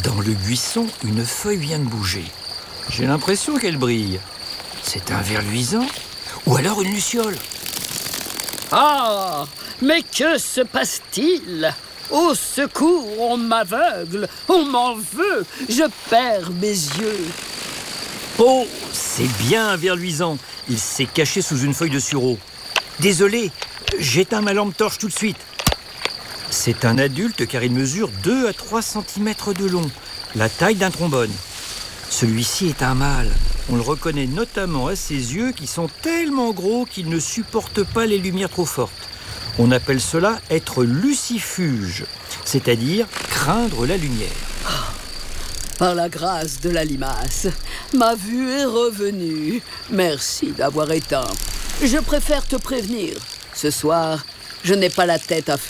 Dans le buisson, une feuille vient de bouger. J'ai l'impression qu'elle brille. C'est un ver luisant ou alors une luciole. Ah, mais que se passe-t-il? Au secours, on m'aveugle, on m'en veut, je perds mes yeux. Oh, c'est bien un ver luisant. Il s'est caché sous une feuille de sureau. Désolé, j'éteins ma lampe torche tout de suite. C'est un adulte car il mesure 2 à 3 cm de long, la taille d'un trombone. Celui-ci est un mâle. On le reconnaît notamment à ses yeux qui sont tellement gros qu'ils ne supportent pas les lumières trop fortes. On appelle cela être lucifuge, c'est-à-dire craindre la lumière. Par la grâce de la limace, ma vue est revenue. Merci d'avoir éteint. Je préfère te prévenir. Ce soir, je n'ai pas la tête à